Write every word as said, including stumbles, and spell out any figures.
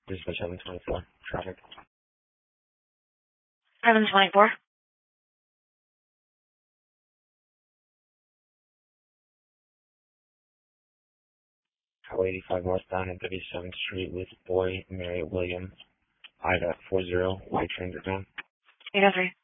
This is seven twenty-four. Traffic. seven twenty-four. Highway eighty-five northbound at thirty-seventh Street with Boy, Mary, William, Ida four zero, white transit van. eight oh three.